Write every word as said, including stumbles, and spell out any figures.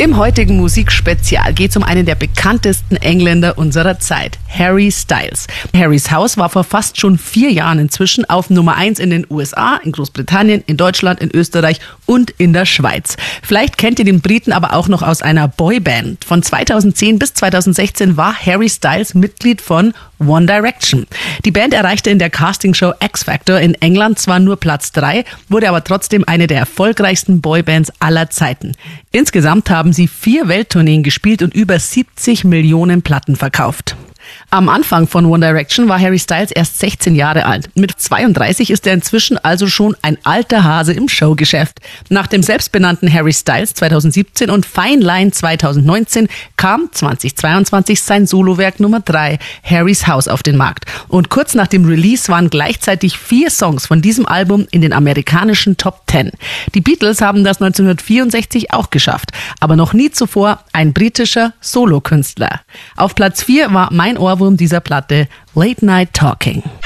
Im heutigen Musikspezial geht es um einen der bekanntesten Engländer unserer Zeit, Harry Styles. Harrys Haus war vor fast schon vier Jahren inzwischen auf Nummer eins in den U S A, in Großbritannien, in Deutschland, in Österreich und in der Schweiz. Vielleicht kennt ihr den Briten aber auch noch aus einer Boyband. Von zweitausendzehn bis zweitausendsechzehn war Harry Styles Mitglied von One Direction. Die Band erreichte in der Castingshow X Factor in England zwar nur Platz drei, wurde aber trotzdem eine der erfolgreichsten Boybands aller Zeiten. Insgesamt haben sie vier Welttourneen gespielt und über siebzig Millionen Platten verkauft. Am Anfang von One Direction war Harry Styles erst sechzehn Jahre alt. Mit zweiunddreißig ist er inzwischen also schon ein alter Hase im Showgeschäft. Nach dem selbstbenannten Harry Styles zweitausendsiebzehn und Fine Line zweitausendneunzehn kam zweitausendzweiundzwanzig sein Solowerk Nummer drei, Harrys Haus, auf den Markt. Und kurz nach dem Release waren gleichzeitig vier Songs von diesem Album in den amerikanischen Top Ten. Die Beatles haben das neunzehnhundertvierundsechzig auch geschafft, aber noch nie zuvor ein britischer Solokünstler. Auf Platz vier war mein Ohrwurm dieser Platte, Late Night Talking.